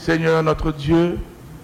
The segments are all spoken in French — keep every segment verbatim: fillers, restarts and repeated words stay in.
Seigneur notre Dieu,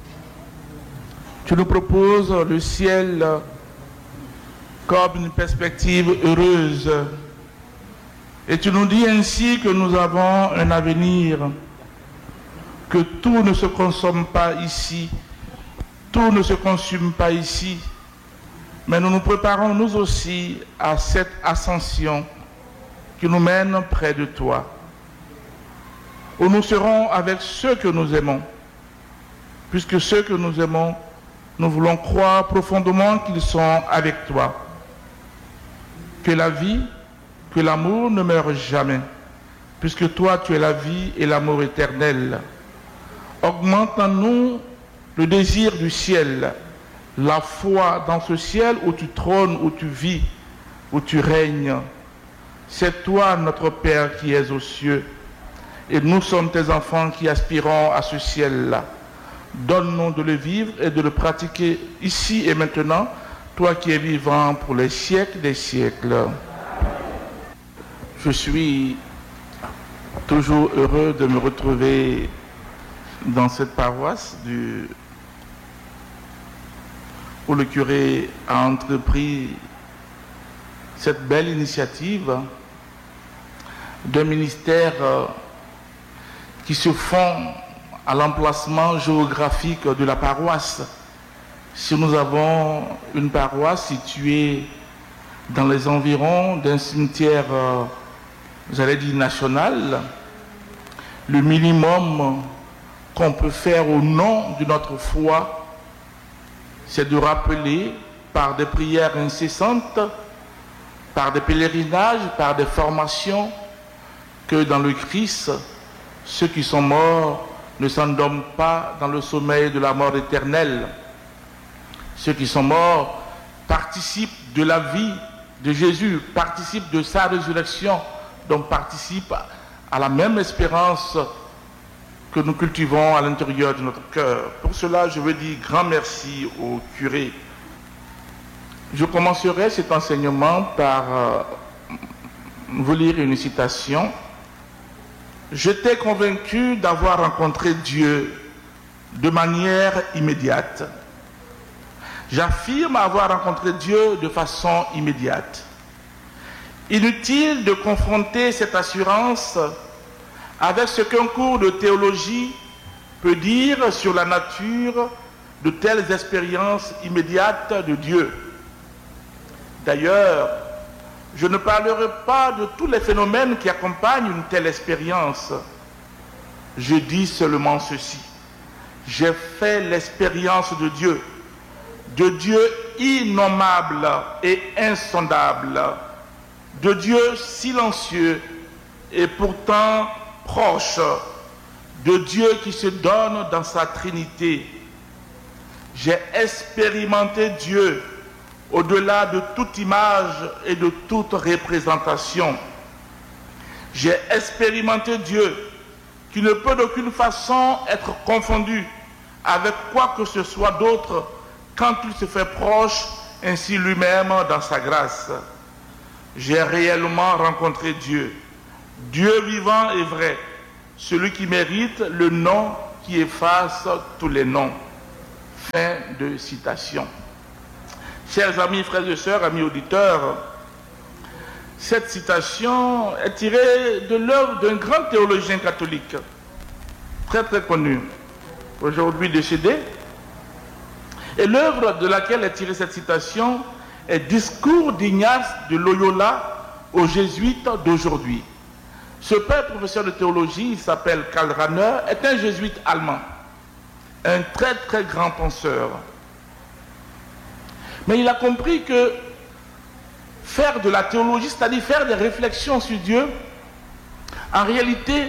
tu nous proposes le ciel comme une perspective heureuse. Et tu nous dis ainsi que nous avons un avenir, que tout ne se consomme pas ici, tout ne se consume pas ici, mais nous nous préparons nous aussi à cette ascension qui nous mène près de toi, où nous serons avec ceux que nous aimons, puisque ceux que nous aimons, nous voulons croire profondément qu'ils sont avec toi, que la vie, que l'amour ne meurt jamais, puisque toi tu es la vie et l'amour éternel. Augmente en nous le désir du ciel, la foi dans ce ciel où tu trônes, où tu vis, où tu règnes. C'est toi notre Père qui es aux cieux, et nous sommes tes enfants qui aspirons à ce ciel-là. Donne-nous de le vivre et de le pratiquer ici et maintenant, toi qui es vivant pour les siècles des siècles. Je suis toujours heureux de me retrouver dans cette paroisse du, où le curé a entrepris cette belle initiative d'un ministère qui se fond à l'emplacement géographique de la paroisse. Si nous avons une paroisse située dans les environs d'un cimetière, euh, j'allais dire national, le minimum qu'on peut faire au nom de notre foi, c'est de rappeler par des prières incessantes, par des pèlerinages, par des formations, que dans le Christ, ceux qui sont morts ne s'endorment pas dans le sommeil de la mort éternelle. Ceux qui sont morts participent de la vie de Jésus, participent de sa résurrection, donc participent à la même espérance que nous cultivons à l'intérieur de notre cœur. Pour cela, je veux dire grand merci au curé. Je commencerai cet enseignement par euh, vous lire une citation. J'étais convaincu d'avoir rencontré Dieu de manière immédiate. J'affirme avoir rencontré Dieu de façon immédiate. Inutile de confronter cette assurance avec ce qu'un cours de théologie peut dire sur la nature de telles expériences immédiates de Dieu. D'ailleurs, je ne parlerai pas de tous les phénomènes qui accompagnent une telle expérience. Je dis seulement ceci. J'ai fait l'expérience de Dieu, de Dieu innommable et insondable, de Dieu silencieux et pourtant proche, de Dieu qui se donne dans sa Trinité. J'ai expérimenté Dieu au-delà de toute image et de toute représentation. J'ai expérimenté Dieu qui ne peut d'aucune façon être confondu avec quoi que ce soit d'autre quand il se fait proche ainsi lui-même dans sa grâce. J'ai réellement rencontré Dieu, Dieu vivant et vrai, celui qui mérite le nom qui efface tous les noms. Fin de citation. Chers amis, frères et sœurs, amis auditeurs, cette citation est tirée de l'œuvre d'un grand théologien catholique, très très connu, aujourd'hui décédé. Et l'œuvre de laquelle est tirée cette citation est Discours d'Ignace de Loyola aux jésuites d'aujourd'hui. Ce père professeur de théologie, il s'appelle Karl Rahner, est un jésuite allemand, un très très grand penseur. Mais il a compris que faire de la théologie, c'est-à-dire faire des réflexions sur Dieu, en réalité,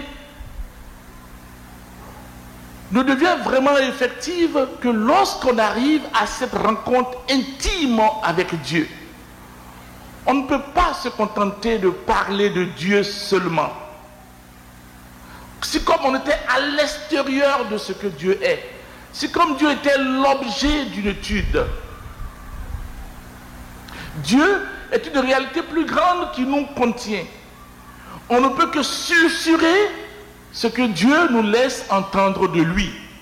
ne devient vraiment effective que lorsqu'on arrive à cette rencontre intime avec Dieu. On ne peut pas se contenter de parler de Dieu seulement. C'est comme on était à l'extérieur de ce que Dieu est. C'est comme Dieu était l'objet d'une étude. Dieu est une réalité plus grande qui nous contient. On ne peut que susurrer ce que Dieu nous laisse entendre de lui.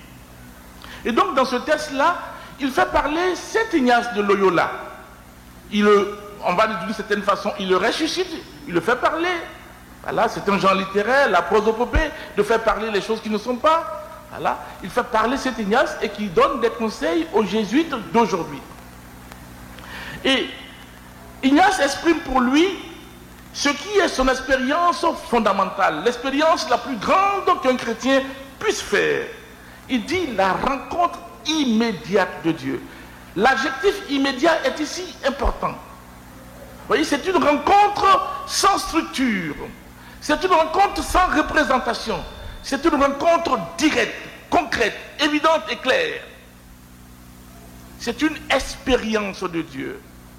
Et donc dans ce texte-là, il fait parler Saint Ignace de Loyola. Il le, on va dire d'une certaine façon, il le ressuscite, il le fait parler. Voilà, c'est un genre littéraire, la prosopopée, de faire parler les choses qui ne sont pas. Voilà, il fait parler Saint Ignace et qui donne des conseils aux jésuites d'aujourd'hui. Et Ignace exprime pour lui ce qui est son expérience fondamentale, l'expérience la plus grande qu'un chrétien puisse faire. Il dit la rencontre immédiate de Dieu. L'adjectif immédiat est ici important. Vous voyez, c'est une rencontre sans structure. C'est une rencontre sans représentation. C'est une rencontre directe, concrète, évidente et claire. C'est une expérience de Dieu.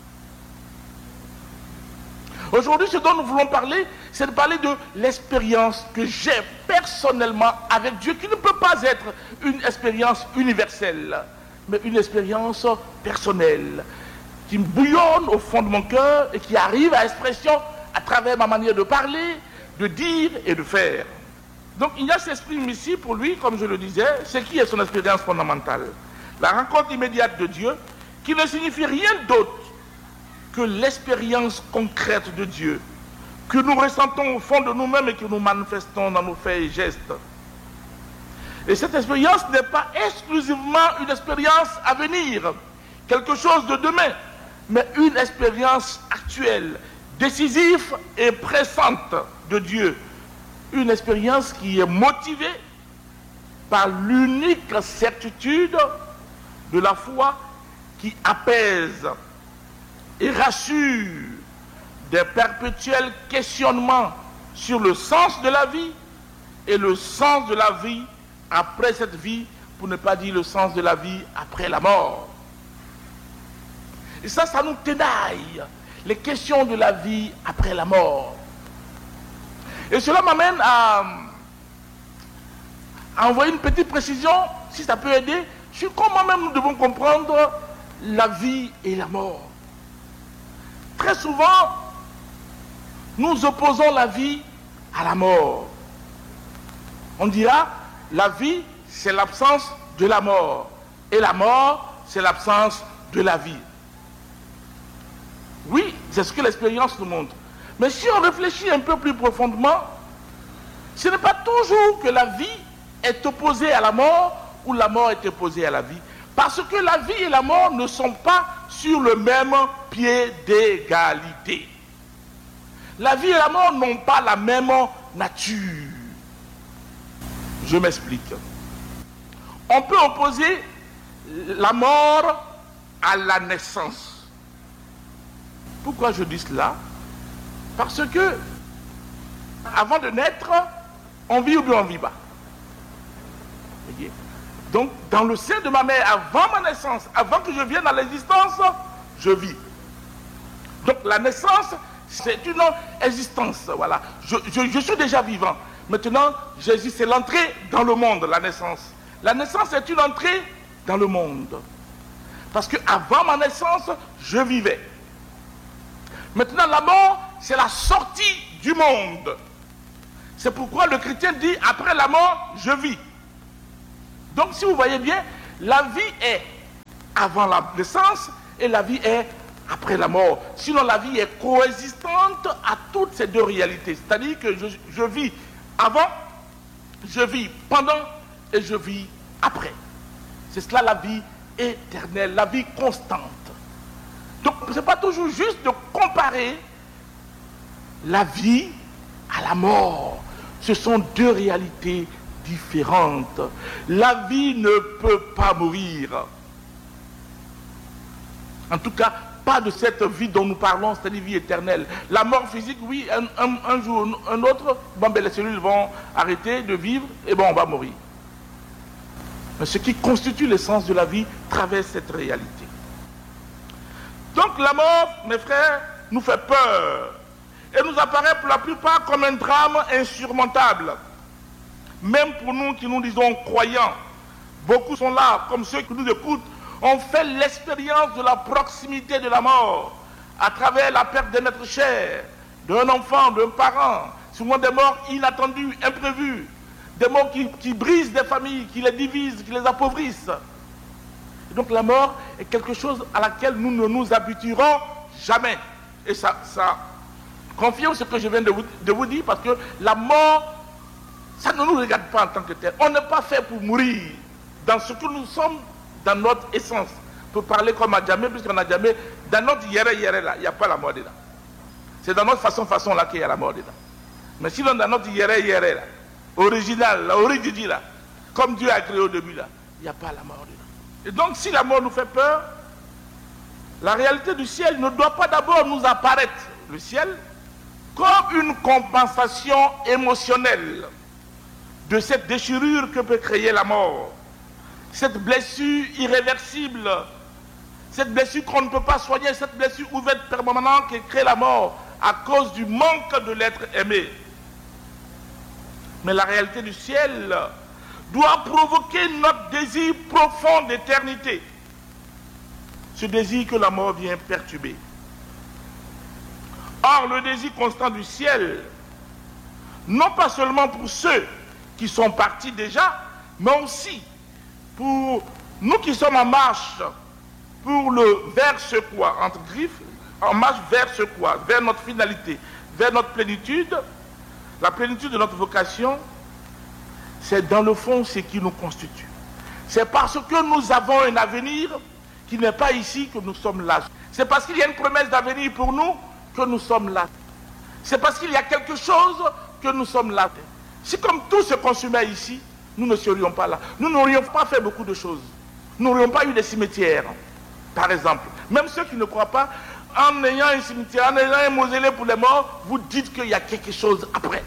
Aujourd'hui, ce dont nous voulons parler, c'est de parler de l'expérience que j'ai personnellement avec Dieu, qui ne peut pas être une expérience universelle, mais une expérience personnelle, qui me bouillonne au fond de mon cœur et qui arrive à expression à travers ma manière de parler, de dire et de faire. Donc Ignace s'exprime ici pour lui, comme je le disais, ce qui est son expérience fondamentale. La rencontre immédiate de Dieu, qui ne signifie rien d'autre que l'expérience concrète de Dieu, que nous ressentons au fond de nous-mêmes et que nous manifestons dans nos faits et gestes. Et cette expérience n'est pas exclusivement une expérience à venir, quelque chose de demain, mais une expérience actuelle, décisive et pressante de Dieu. Une expérience qui est motivée par l'unique certitude de la foi qui apaise et rassure des perpétuels questionnements sur le sens de la vie et le sens de la vie après cette vie, pour ne pas dire le sens de la vie après la mort. Et ça, ça nous ténaille, les questions de la vie après la mort. Et cela m'amène à, à envoyer une petite précision, si ça peut aider, sur comment même nous devons comprendre la vie et la mort. Très souvent, nous opposons la vie à la mort. On dira, la vie, c'est l'absence de la mort. Et la mort, c'est l'absence de la vie. Oui, c'est ce que l'expérience nous montre. Mais si on réfléchit un peu plus profondément, ce n'est pas toujours que la vie est opposée à la mort ou la mort est opposée à la vie. Parce que la vie et la mort ne sont pas sur le même pied d'égalité. La vie et la mort n'ont pas la même nature. Je m'explique. On peut opposer la mort à la naissance. Pourquoi je dis cela? Parce que, avant de naître, on vit ou bien on ne vit pas. Voyez? Donc, dans le sein de ma mère, avant ma naissance, avant que je vienne à l'existence, je vis. Donc, la naissance, c'est une existence. Voilà. Je, je, je suis déjà vivant. Maintenant, Jésus, c'est l'entrée dans le monde, la naissance. La naissance est une entrée dans le monde. Parce qu'avant ma naissance, je vivais. Maintenant, la mort, c'est la sortie du monde. C'est pourquoi le chrétien dit, après la mort, je vis. Donc, si vous voyez bien, la vie est avant la naissance et la vie est après la mort. Sinon, la vie est coexistante à toutes ces deux réalités. C'est-à-dire que je, je vis avant, je vis pendant et je vis après. C'est cela la vie éternelle, la vie constante. Donc, ce n'est pas toujours juste de comparer la vie à la mort. Ce sont deux réalités différentes. La vie ne peut pas mourir. En tout cas, pas de cette vie dont nous parlons, c'est-à-dire vie éternelle. La mort physique, oui, un, un, un jour, un autre, bon, ben, les cellules vont arrêter de vivre et bon, on va mourir. Mais ce qui constitue l'essence de la vie traverse cette réalité. Donc la mort, mes frères, nous fait peur et nous apparaît pour la plupart comme un drame insurmontable. Même pour nous qui nous disons croyants, beaucoup sont là, comme ceux qui nous écoutent, ont fait l'expérience de la proximité de la mort à travers la perte de notre chair, d'un enfant, d'un parent, souvent des morts inattendues, imprévues, des morts qui, qui brisent des familles, qui les divisent, qui les appauvrissent. Donc la mort est quelque chose à laquelle nous ne nous habituerons jamais. Et ça, ça confirme ce que je viens de vous, de vous dire, parce que la mort, ça ne nous regarde pas en tant que tel. On n'est pas fait pour mourir dans ce que nous sommes, dans notre essence. Pour parler comme Adjamé, puisqu'en Adjamé, dans notre yéré yéré là, il n'y a pas la mort dedans. C'est dans notre façon façon là qu'il y a la mort dedans. Mais sinon dans notre yéré yéré là, original, là, original là, comme Dieu a créé au début là, il n'y a pas la mort dedans. Et donc si la mort nous fait peur, la réalité du ciel ne doit pas d'abord nous apparaître, le ciel, comme une compensation émotionnelle de cette déchirure que peut créer la mort, cette blessure irréversible, cette blessure qu'on ne peut pas soigner, cette blessure ouverte permanente qui crée la mort à cause du manque de l'être aimé. Mais la réalité du ciel doit provoquer notre désir profond d'éternité, ce désir que la mort vient perturber. Or, le désir constant du ciel, non pas seulement pour ceux qui sont partis déjà, mais aussi pour nous qui sommes en marche pour le vers ce quoi, entre griffes, en marche vers ce quoi, vers notre finalité, vers notre plénitude, la plénitude de notre vocation, c'est dans le fond ce qui nous constitue. C'est parce que nous avons un avenir qui n'est pas ici que nous sommes là. C'est parce qu'il y a une promesse d'avenir pour nous que nous sommes là. C'est parce qu'il y a quelque chose que nous sommes là. Si comme tout se consumait ici, nous ne serions pas là. Nous n'aurions pas fait beaucoup de choses. Nous n'aurions pas eu des cimetières, par exemple. Même ceux qui ne croient pas, en ayant un cimetière, en ayant un mausolée pour les morts, vous dites qu'il y a quelque chose après.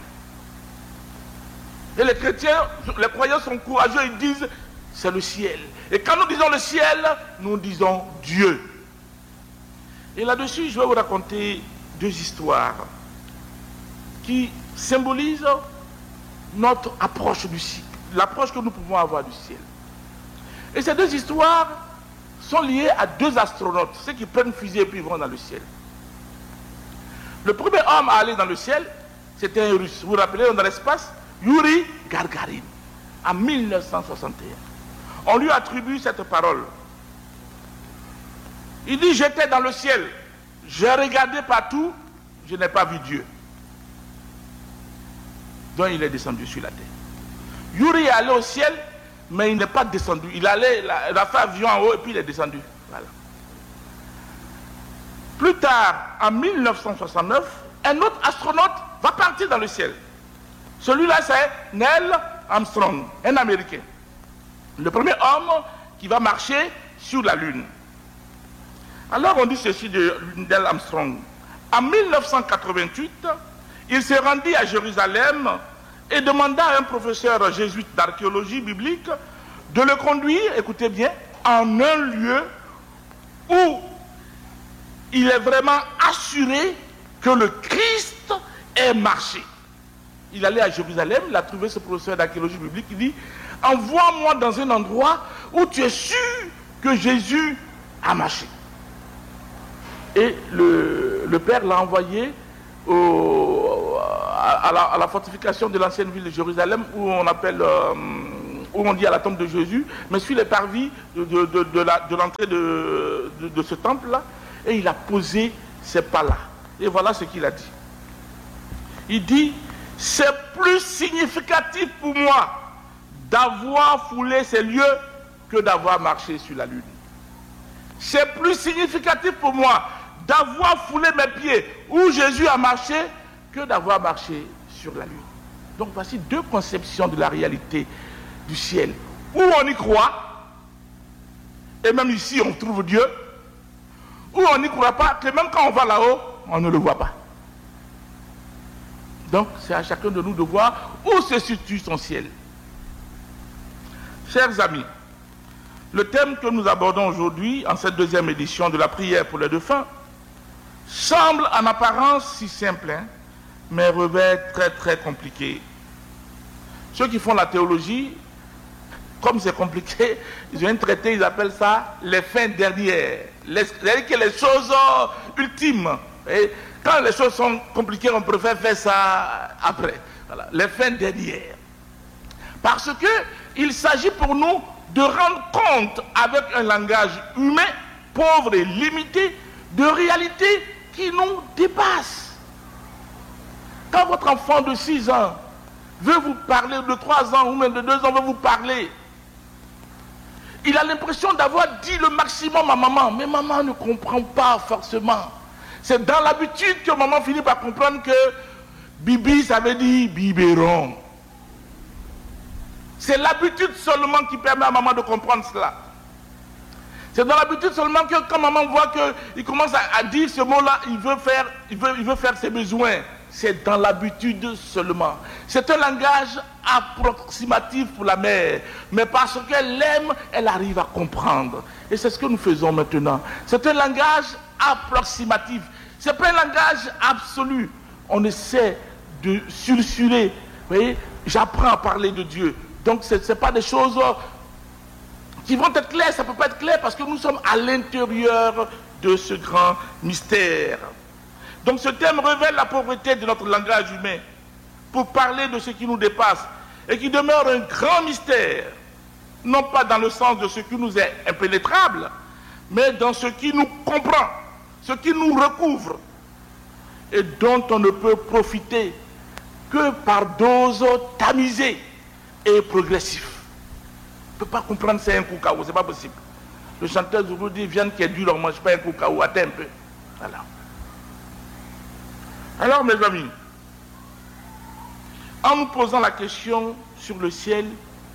Et les chrétiens, les croyants sont courageux, ils disent, c'est le ciel. Et quand nous disons le ciel, nous disons Dieu. Et là-dessus, je vais vous raconter deux histoires qui symbolisent notre approche du ciel, l'approche que nous pouvons avoir du ciel. Et ces deux histoires sont liées à deux astronautes, ceux qui prennent fusée et puis vont dans le ciel. Le premier homme à aller dans le ciel, c'était un Russe. Vous vous rappelez, dans l'espace, Yuri Gagarin, en mille neuf cent soixante et un. On lui attribue cette parole. Il dit, j'étais dans le ciel, j'ai regardé partout, je n'ai pas vu Dieu. Donc il est descendu sur la terre. Yuri est allé au ciel, mais il n'est pas descendu. Il allait, il a fait avion en haut et puis il est descendu. Voilà. Plus tard, en mille neuf cent soixante-neuf, un autre astronaute va partir dans le ciel. Celui-là, c'est Neil Armstrong, un Américain. Le premier homme qui va marcher sur la Lune. Alors on dit ceci de Neil Armstrong. En mille neuf cent quatre-vingt-huit, il se rendit à Jérusalem et demanda à un professeur jésuite d'archéologie biblique de le conduire, écoutez bien, en un lieu où il est vraiment assuré que le Christ est marché. Il allait à Jérusalem, il a trouvé ce professeur d'archéologie biblique, il dit, envoie-moi dans un endroit où tu es sûr que Jésus a marché. Et le, le père l'a envoyé au, à, la, à la fortification de l'ancienne ville de Jérusalem, où on appelle, euh, où on dit à la tombe de Jésus, mais sur les parvis de, de, de, de, la, de l'entrée de, de, de ce temple-là, et il a posé ses pas là. Et voilà ce qu'il a dit. Il dit, c'est plus significatif pour moi d'avoir foulé ces lieux que d'avoir marché sur la lune. C'est plus significatif pour moi d'avoir foulé mes pieds où Jésus a marché que d'avoir marché sur la lune. Donc voici deux conceptions de la réalité du ciel. Où on y croit, et même ici on trouve Dieu, où on n'y croit pas, que même quand on va là-haut, on ne le voit pas. Donc c'est à chacun de nous de voir où se situe son ciel. Chers amis, le thème que nous abordons aujourd'hui, en cette deuxième édition de la prière pour les défunts, semble en apparence si simple, hein, mais revêt très très compliqué. Ceux qui font la théologie, comme c'est compliqué, ils ont un traité, ils appellent ça les fins dernières. C'est-à-dire que les choses ultimes. Et quand les choses sont compliquées, on préfère faire ça après. Voilà, les fins dernières. Parce que il s'agit pour nous de rendre compte avec un langage humain, pauvre et limité, de réalités qui nous dépassent. Quand votre enfant de six ans veut vous parler, de trois ans ou même de deux ans veut vous parler, il a l'impression d'avoir dit le maximum à maman, mais maman ne comprend pas forcément. C'est dans l'habitude que maman finit par comprendre que Bibi, ça veut dire biberon. C'est l'habitude seulement qui permet à maman de comprendre cela. C'est dans l'habitude seulement que quand maman voit qu'il commence à, à dire ce mot-là, il veut faire, il veut, il veut faire ses besoins. C'est dans l'habitude seulement. C'est un langage approximatif pour la mère. Mais parce qu'elle l'aime, elle arrive à comprendre. Et c'est ce que nous faisons maintenant. C'est un langage approximatif. Ce n'est pas un langage absolu. On essaie de susurrer. Vous voyez, j'apprends à parler de Dieu. Donc ce n'est pas des choses qui vont être claires. Ça ne peut pas être clair parce que nous sommes à l'intérieur de ce grand mystère. Donc ce thème révèle la pauvreté de notre langage humain pour parler de ce qui nous dépasse et qui demeure un grand mystère, non pas dans le sens de ce qui nous est impénétrable, mais dans ce qui nous comprend, ce qui nous recouvre et dont on ne peut profiter que par doses tamisées et progressives. On ne peut pas comprendre c'est un koukaou, c'est pas possible. Le chanteur Zoulou dit viande qui est dure, on ne mange pas un koukaou, attends un peu. Voilà. Alors mes amis, en nous posant la question sur le ciel,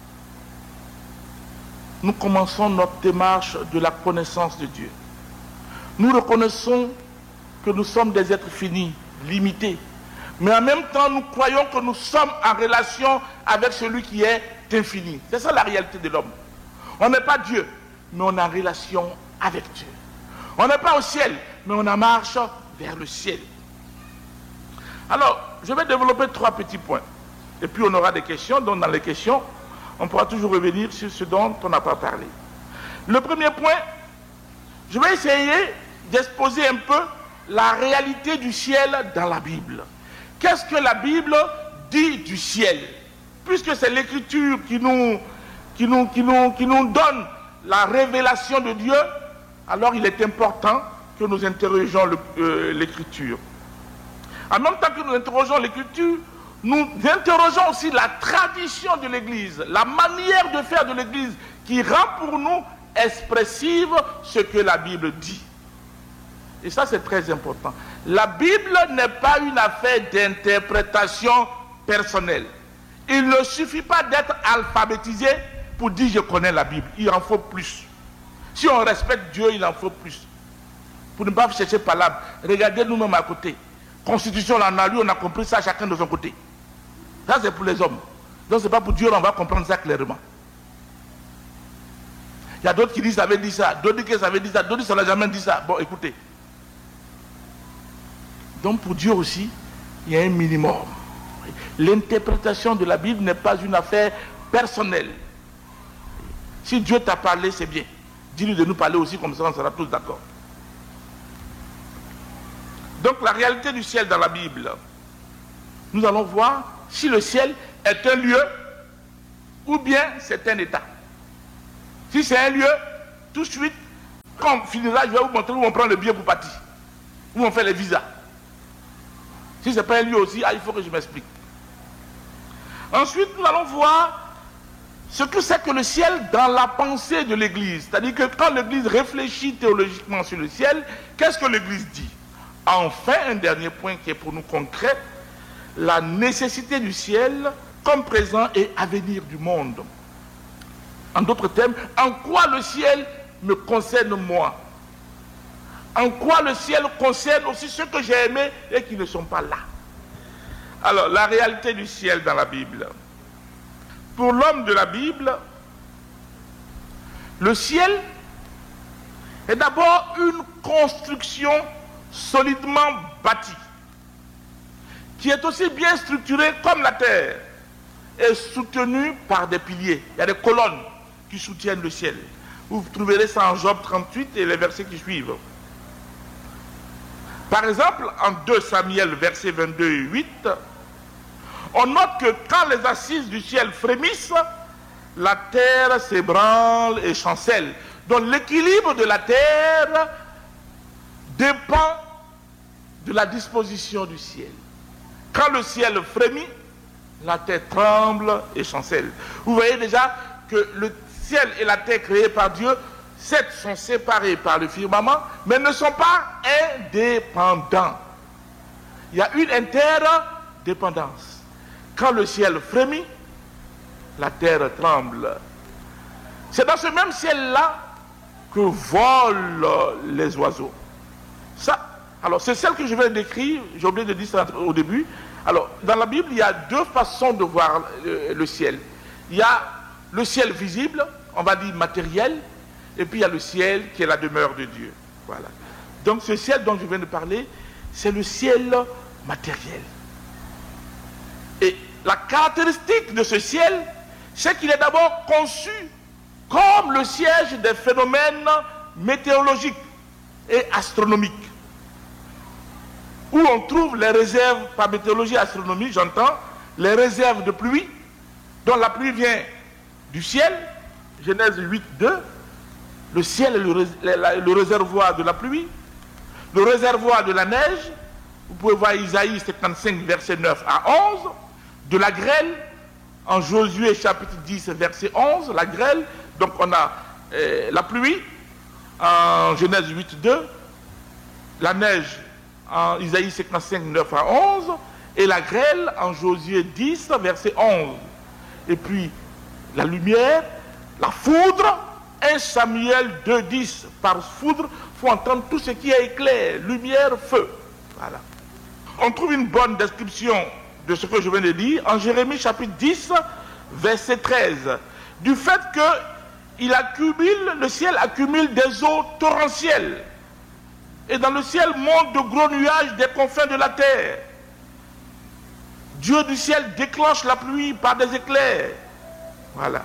nous commençons notre démarche de la connaissance de Dieu. Nous reconnaissons que nous sommes des êtres finis, limités, mais en même temps nous croyons que nous sommes en relation avec celui qui est infini. C'est ça la réalité de l'homme. On n'est pas Dieu, mais on est en relation avec Dieu. On n'est pas au ciel, mais on en marche vers le ciel. Alors, je vais développer trois petits points. Et puis on aura des questions, donc dans les questions, on pourra toujours revenir sur ce dont on n'a pas parlé. Le premier point, je vais essayer d'exposer un peu la réalité du ciel dans la Bible. Qu'est-ce que la Bible dit du ciel? Puisque c'est l'Écriture qui nous, qui, nous, qui, nous, qui nous donne la révélation de Dieu, alors il est important que nous interrogeons l'Écriture. En même temps que nous interrogeons l'Écriture, nous interrogeons aussi la tradition de l'Église, la manière de faire de l'Église qui rend pour nous expressive ce que la Bible dit. Et ça, c'est très important. La Bible n'est pas une affaire d'interprétation personnelle. Il ne suffit pas d'être alphabétisé pour dire je connais la Bible. Il en faut plus. Si on respecte Dieu, il en faut plus. Pour ne pas chercher palabres, regardez nous-mêmes à côté. Constitution, on a lu, on a compris ça chacun de son côté. Ça, c'est pour les hommes. Donc, ce n'est pas pour Dieu, on va comprendre ça clairement. Il y a d'autres qui disent ça veut dire ça, d'autres qui disent ça veut dire ça, d'autres qui ça n'a jamais dit ça. Bon, écoutez. Donc, pour Dieu aussi, il y a un minimum. L'interprétation de la Bible n'est pas une affaire personnelle. Si Dieu t'a parlé, c'est bien. Dis-lui de nous parler aussi, comme ça, on sera tous d'accord. Donc la réalité du ciel dans la Bible, nous allons voir si le ciel est un lieu ou bien c'est un état. Si c'est un lieu, tout de suite, quand on finira, je vais vous montrer où on prend le billet pour partir, où on fait les visas. Si ce n'est pas un lieu aussi, ah, il faut que je m'explique. Ensuite, nous allons voir ce que c'est que le ciel dans la pensée de l'Église. C'est-à-dire que quand l'Église réfléchit théologiquement sur le ciel, qu'est-ce que l'Église dit? Enfin, un dernier point qui est pour nous concret, la nécessité du ciel comme présent et avenir du monde. En d'autres termes, en quoi le ciel me concerne moi? En quoi le ciel concerne aussi ceux que j'ai aimés et qui ne sont pas là? Alors, la réalité du ciel dans la Bible. Pour l'homme de la Bible, le ciel est d'abord une construction solidement bâti, qui est aussi bien structuré comme la terre, et soutenu par des piliers. Il y a des colonnes qui soutiennent le ciel. Vous trouverez ça en Job trente-huit et les versets qui suivent. Par exemple, en deux Samuel, versets vingt-deux et huit, on note que quand les assises du ciel frémissent, la terre s'ébranle et chancelle. Donc l'équilibre de la terre dépend de la disposition du ciel. Quand le ciel frémit, la terre tremble et chancelle. Vous voyez déjà que le ciel et la terre créés par Dieu, certes, sont séparés par le firmament, mais ne sont pas indépendants. Il y a une interdépendance. Quand le ciel frémit, la terre tremble. C'est dans ce même ciel-là que volent les oiseaux. Ça, alors c'est celle que je vais décrire, j'ai oublié de dire ça au début. Alors, dans la Bible, il y a deux façons de voir le, le ciel. Il y a le ciel visible, on va dire matériel, et puis il y a le ciel qui est la demeure de Dieu. Voilà. Donc ce ciel dont je viens de parler, c'est le ciel matériel. Et la caractéristique de ce ciel, c'est qu'il est d'abord conçu comme le siège des phénomènes météorologiques et astronomiques, où on trouve les réserves, par météorologie et astronomie, j'entends, les réserves de pluie, dont la pluie vient du ciel, Genèse huit, deux, le ciel est le, le réservoir de la pluie, le réservoir de la neige, vous pouvez voir Isaïe cinquante-cinq, verset neuf à onze, de la grêle, en Josué chapitre dix, verset onze, la grêle, donc on a euh, la pluie, en Genèse huit, deux, la neige, en Isaïe cinquante-cinq, neuf à onze, et la grêle en Josué dix, verset onze. Et puis la lumière, la foudre, un Samuel deux, dix. Par foudre, il faut entendre tout ce qui est éclair, lumière, feu. Voilà. On trouve une bonne description de ce que je viens de dire en Jérémie chapitre dix, verset treize. Du fait que il accumule, le ciel accumule des eaux torrentielles. Et dans le ciel montent de gros nuages des confins de la terre. Dieu du ciel déclenche la pluie par des éclairs. Voilà.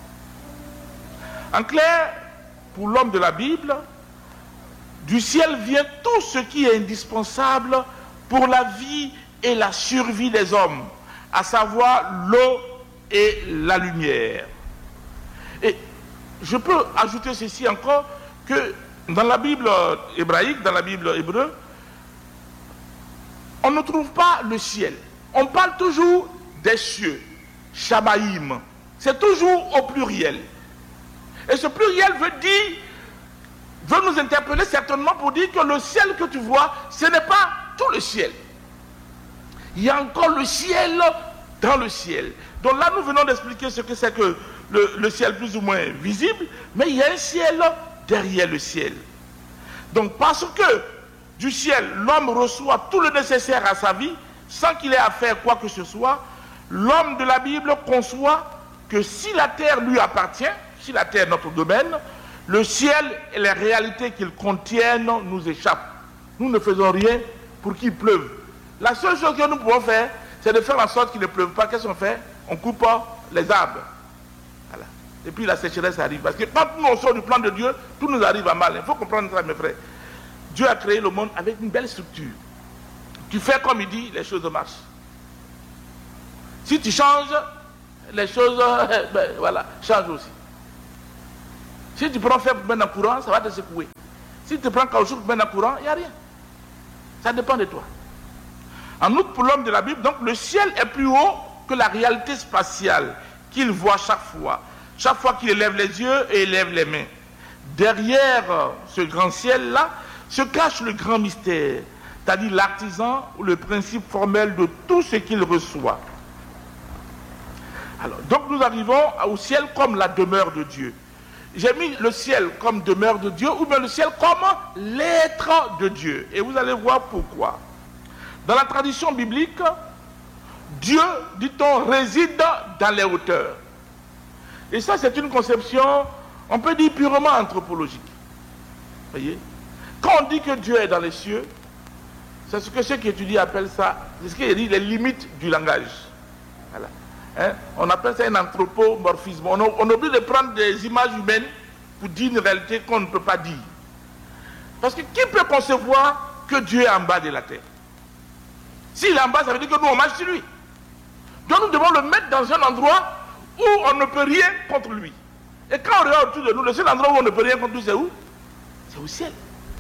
En clair, pour l'homme de la Bible, du ciel vient tout ce qui est indispensable pour la vie et la survie des hommes, à savoir l'eau et la lumière. Et je peux ajouter ceci encore, que dans la Bible hébraïque, dans la Bible hébreu, on ne trouve pas le ciel. On parle toujours des cieux, Shamayim. C'est toujours au pluriel. Et ce pluriel veut dire, veut nous interpeller certainement pour dire que le ciel que tu vois, ce n'est pas tout le ciel. Il y a encore le ciel dans le ciel. Donc là, nous venons d'expliquer ce que c'est que le, le ciel plus ou moins visible, mais il y a un ciel derrière le ciel. Donc parce que du ciel, l'homme reçoit tout le nécessaire à sa vie, sans qu'il ait à faire quoi que ce soit, l'homme de la Bible conçoit que si la terre lui appartient, si la terre est notre domaine, le ciel et les réalités qu'il contient nous échappent. Nous ne faisons rien pour qu'il pleuve. La seule chose que nous pouvons faire, c'est de faire en sorte qu'il ne pleuve pas. Qu'est-ce qu'on fait? On coupe les arbres. Voilà. Et puis la sécheresse arrive. Parce que quand nous on sort du plan de Dieu, tout nous arrive à mal. Il faut comprendre ça, mes frères. Dieu a créé le monde avec une belle structure. Tu fais comme il dit, les choses marchent. Si tu changes, les choses ben, voilà, changent aussi. Si tu prends fer pour mettre dans le courant, ça va te secouer. Si tu prends caoutchouc pour mettre dans le courant, il n'y a rien. Ça dépend de toi. En outre, pour l'homme de la Bible, donc le ciel est plus haut que la réalité spatiale qu'il voit chaque fois. Chaque fois qu'il élève les yeux et élève les mains. Derrière ce grand ciel-là se cache le grand mystère, c'est-à-dire l'artisan ou le principe formel de tout ce qu'il reçoit. Alors, donc nous arrivons au ciel comme la demeure de Dieu. J'ai mis le ciel comme demeure de Dieu ou bien le ciel comme l'être de Dieu. Et vous allez voir pourquoi. Dans la tradition biblique, Dieu, dit-on, réside dans les hauteurs. Et ça, c'est une conception, on peut dire, purement anthropologique. Vous voyez? Quand on dit que Dieu est dans les cieux, c'est ce que ceux qui étudient appellent ça, c'est ce qu'il dit, les limites du langage. Voilà. Hein? On appelle ça un anthropomorphisme. On, on oublie de prendre des images humaines pour dire une réalité qu'on ne peut pas dire. Parce que qui peut concevoir que Dieu est en bas de la terre? S'il est en bas, ça veut dire que nous, on marche sur lui. Donc nous devons le mettre dans un endroit où on ne peut rien contre lui. Et quand on regarde autour de nous, le seul endroit où on ne peut rien contre lui, c'est où? C'est au ciel.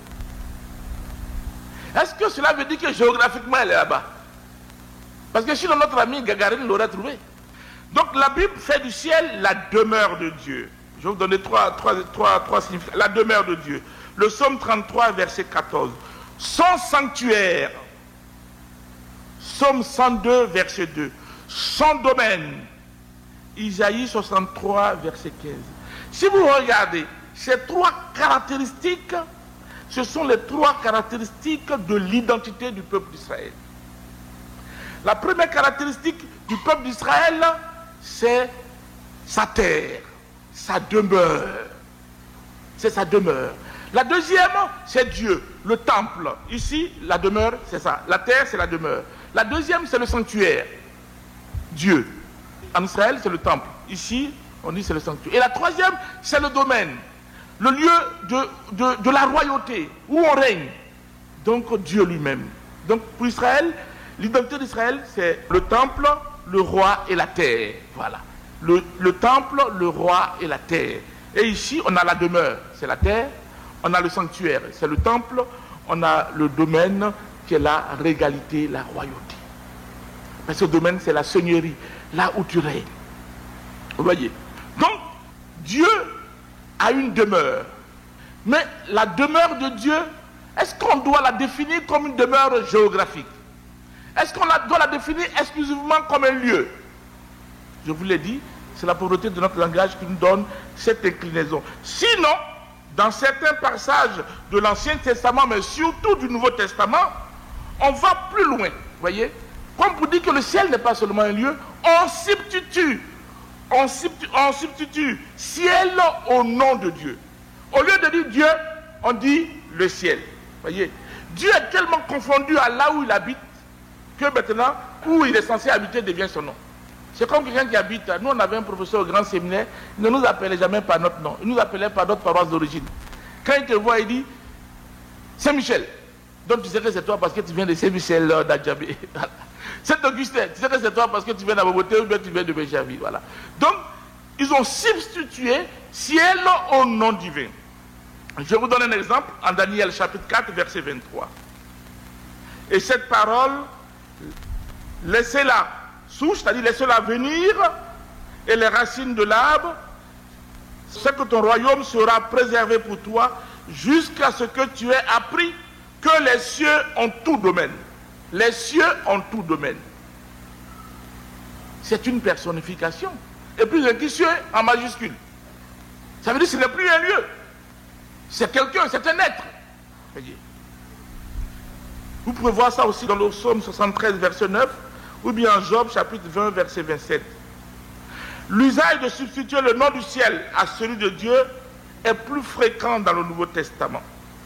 Est-ce que cela veut dire que géographiquement elle est là-bas? Parce que sinon notre ami Gagarine l'aurait trouvé. Donc la Bible fait du ciel la demeure de Dieu. Je vais vous donner trois, trois, trois, trois significations. La demeure de Dieu. Le psaume trente-trois, verset quatorze. Son sanctuaire. Psaume cent deux, verset deux. Son domaine. Isaïe soixante-trois, verset quinze. Si vous regardez ces trois caractéristiques, ce sont les trois caractéristiques de l'identité du peuple d'Israël. La première caractéristique du peuple d'Israël, c'est sa terre, sa demeure. C'est sa demeure. La deuxième, c'est Dieu, le temple. Ici, la demeure, c'est ça. La terre, c'est la demeure. La deuxième, c'est le sanctuaire. Dieu. En Israël, c'est le temple. Ici, on dit c'est le sanctuaire. Et la troisième, c'est le domaine. Le lieu de, de, de la royauté, où on règne. Donc, Dieu lui-même. Donc, pour Israël, l'identité d'Israël, c'est le temple, le roi et la terre. Voilà. Le, le temple, le roi et la terre. Et ici, on a la demeure, c'est la terre. On a le sanctuaire, c'est le temple. On a le domaine, qui est la régalité, la royauté. Parce que le domaine, c'est la seigneurie, là où tu règnes. Vous voyez? Donc, Dieu a une demeure. Mais la demeure de Dieu, est-ce qu'on doit la définir comme une demeure géographique? Est-ce qu'on doit la définir exclusivement comme un lieu? Je vous l'ai dit, c'est la pauvreté de notre langage qui nous donne cette inclinaison. Sinon, dans certains passages de l'Ancien Testament, mais surtout du Nouveau Testament, on va plus loin. Vous voyez? Comme pour dire que le ciel n'est pas seulement un lieu, on substitue, on substitue, on substitue ciel au nom de Dieu. Au lieu de dire Dieu, on dit le ciel. Vous voyez? Dieu est tellement confondu à là où il habite, que maintenant, où il est censé habiter devient son nom. C'est comme quelqu'un qui habite. Nous, on avait un professeur au grand séminaire, il ne nous appelait jamais par notre nom, il nous appelait par notre paroisse d'origine. Quand il te voit, il dit Saint-Michel. Donc tu sais que c'est toi parce que tu viens de Saint-Michel d'Adjabé. Voilà. Saint-Augustin, tu sais que c'est toi parce que tu viens d'Aboboté ou bien tu viens de Béchaville. Voilà. Donc, ils ont substitué ciel au nom divin. Je vous donne un exemple en Daniel chapitre quatre, verset vingt-trois. Et cette parole, laissez-la souche, c'est-à-dire laissez-la venir, et les racines de l'arbre, c'est que ton royaume sera préservé pour toi, jusqu'à ce que tu aies appris que les cieux ont tout domaine. Les cieux ont tout domaine. C'est une personnification. Et puis le cieux en majuscule. Ça veut dire que ce n'est plus un lieu. C'est quelqu'un, c'est un être. Vous pouvez voir ça aussi dans le psaume soixante-treize, verset neuf, ou bien en Job, chapitre vingt, verset vingt-sept. L'usage de substituer le nom du ciel à celui de Dieu est plus fréquent dans le Nouveau Testament.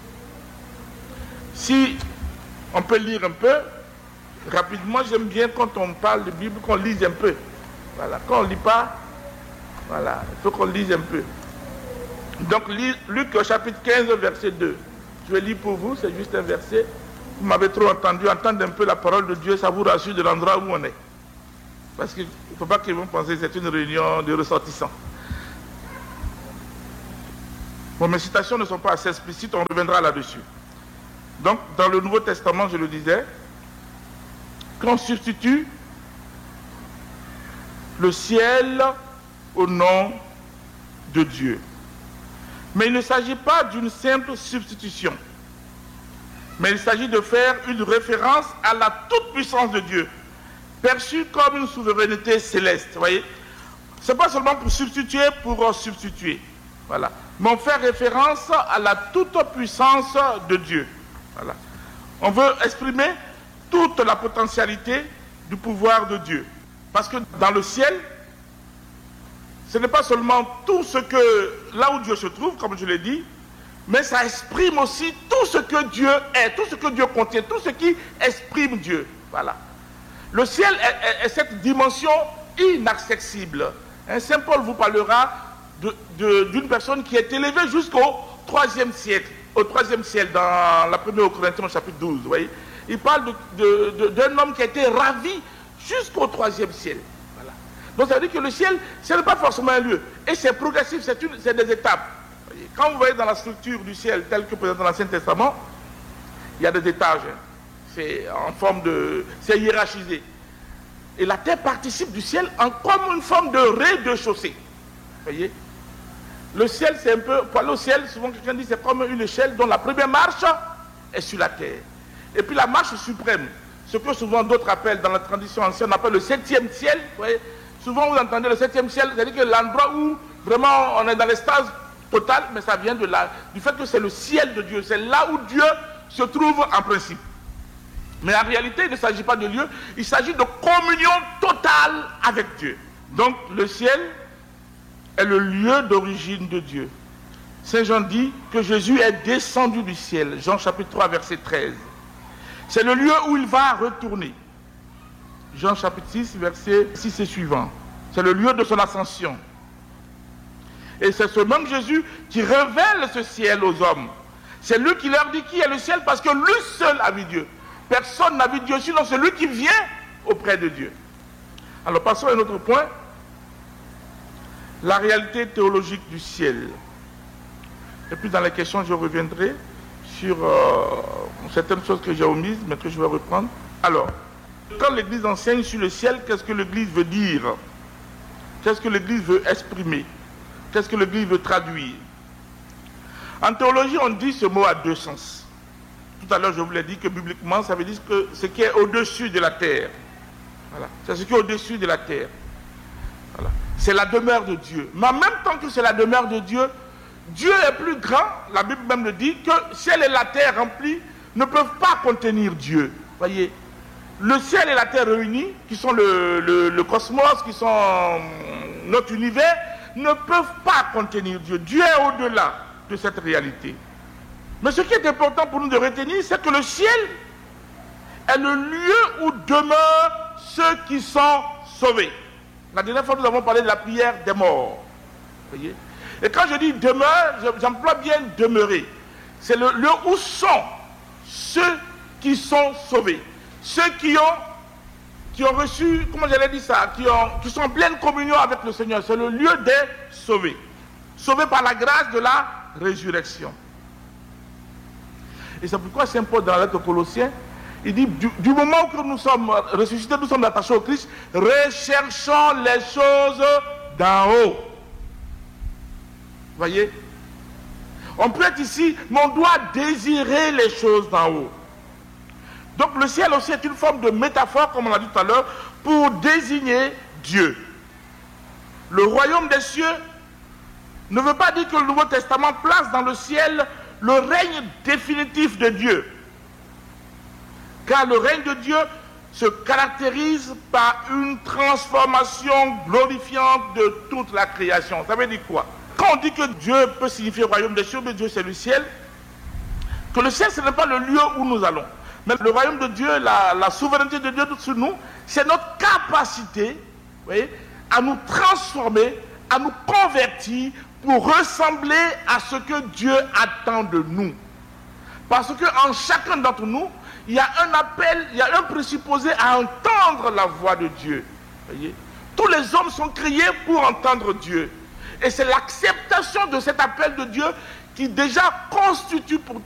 Si on peut lire un peu, rapidement, j'aime bien quand on parle de Bible, qu'on lise un peu. Voilà, quand on ne lit pas, voilà, il faut qu'on lise un peu. Donc, Luc chapitre quinze, verset deux. Je vais lire pour vous, c'est juste un verset. Vous m'avez trop entendu, entendre un peu la parole de Dieu, ça vous rassure de l'endroit où on est. Parce qu'il ne faut pas qu'ils vont penser que c'est une réunion de ressortissants. Bon, mes citations ne sont pas assez explicites, on reviendra là-dessus. Donc, dans le Nouveau Testament, je le disais, qu'on substitue le ciel au nom de Dieu. Mais il ne s'agit pas d'une simple substitution. Mais il s'agit de faire une référence à la toute-puissance de Dieu, perçue comme une souveraineté céleste. Vous voyez? Ce n'est pas seulement pour substituer, pour substituer. Voilà. Mais on fait référence à la toute-puissance de Dieu. Voilà. On veut exprimer toute la potentialité du pouvoir de Dieu. Parce que dans le ciel, ce n'est pas seulement tout ce que, là où Dieu se trouve, comme je l'ai dit, mais ça exprime aussi tout ce que Dieu est, tout ce que Dieu contient, tout ce qui exprime Dieu. Voilà. Le ciel est, est, est cette dimension inaccessible. Hein, Saint Paul vous parlera d'une personne qui est élevée jusqu'au troisième siècle, au troisième ciel, dans la première Corinthiens chapitre douze. Vous voyez, il parle d'un homme qui a été ravi jusqu'au troisième ciel. Voilà. Donc ça veut dire que le ciel, ce n'est pas forcément un lieu. Et c'est progressif, c'est des étapes. Quand vous voyez dans la structure du ciel, telle que présente dans l'Ancien Testament, il y a des étages. C'est en forme de... c'est hiérarchisé. Et la terre participe du ciel en comme une forme de rez-de-chaussée. Vous voyez? Le ciel, c'est un peu... Pour aller au ciel, souvent quelqu'un dit c'est comme une échelle dont la première marche est sur la terre. Et puis la marche suprême, ce que souvent d'autres appellent, dans la tradition ancienne, on appelle le septième ciel. Vous voyez? Souvent vous entendez le septième ciel, c'est-à-dire que l'endroit où vraiment on est dans l'extase totale, mais ça vient de là, du fait que c'est le ciel de Dieu. C'est là où Dieu se trouve en principe. Mais en réalité, il ne s'agit pas de lieu, il s'agit de communion totale avec Dieu. Donc le ciel est le lieu d'origine de Dieu. Saint Jean dit que Jésus est descendu du ciel. Jean chapitre trois, verset treize. C'est le lieu où il va retourner. Jean chapitre six, verset six et suivant. C'est le lieu de son ascension. Et c'est ce même Jésus qui révèle ce ciel aux hommes. C'est lui qui leur dit qui est le ciel parce que lui seul a vu Dieu. Personne n'a vu Dieu sinon celui qui vient auprès de Dieu. Alors passons à un autre point. La réalité théologique du ciel. Et puis dans les questions, je reviendrai sur euh, certaines choses que j'ai omises, mais que je vais reprendre. Alors, quand l'Église enseigne sur le ciel, qu'est-ce que l'Église veut dire? Qu'est-ce que l'Église veut exprimer? Qu'est-ce que l'Église veut traduire? En théologie, on dit ce mot à deux sens. Tout à l'heure, je vous l'ai dit que bibliquement, ça veut dire que ce qui est au-dessus de la terre. Voilà. C'est ce qui est au-dessus de la terre. Voilà. C'est la demeure de Dieu. Mais en même temps que c'est la demeure de Dieu, Dieu est plus grand, la Bible même le dit, que ciel et la terre remplis ne peuvent pas contenir Dieu. Voyez, le ciel et la terre réunis, qui sont le, le, le cosmos, qui sont notre univers, ne peuvent pas contenir Dieu. Dieu est au-delà de cette réalité. Mais ce qui est important pour nous de retenir, c'est que le ciel est le lieu où demeurent ceux qui sont sauvés. La dernière fois, nous avons parlé de la prière des morts. Voyez? Et quand je dis demeure, j'emploie bien demeurer. C'est le lieu où sont ceux qui sont sauvés. Ceux qui ont, qui ont reçu, comment j'allais dire ça, qui, ont, qui sont en pleine communion avec le Seigneur. C'est le lieu des sauvés. Sauvés par la grâce de la résurrection. Et c'est pourquoi Saint Paul, dans la lettre aux Colossiens, il dit, du, du moment que nous sommes ressuscités, nous sommes attachés au Christ, recherchons les choses d'en haut. Voyez? On peut être ici, mais on doit désirer les choses d'en haut. Donc le ciel aussi est une forme de métaphore, comme on l'a dit tout à l'heure, pour désigner Dieu. Le royaume des cieux ne veut pas dire que le Nouveau Testament place dans le ciel le règne définitif de Dieu. Car le règne de Dieu se caractérise par une transformation glorifiante de toute la création. Ça veut dire quoi? Quand on dit que Dieu peut signifier royaume des cieux, mais Dieu c'est le ciel, que le ciel ce n'est pas le lieu où nous allons. Mais le royaume de Dieu, la, la souveraineté de Dieu sur nous, c'est notre capacité, vous voyez, à nous transformer, à nous convertir pour ressembler à ce que Dieu attend de nous. Parce qu'en chacun d'entre nous, il y a un appel, il y a un présupposé à entendre la voix de Dieu. Voyez? Tous les hommes sont créés pour entendre Dieu. Et c'est l'acceptation de cet appel de Dieu qui déjà constitue pour